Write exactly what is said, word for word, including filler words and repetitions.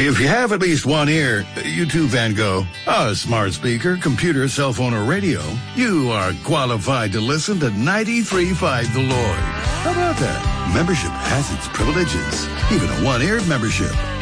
If you have at least one ear, you too, Van Gogh, a smart speaker, computer, cell phone, or radio, you are qualified to listen to ninety-three point five The Lord. How about that? Membership has its privileges, even a one-eared membership.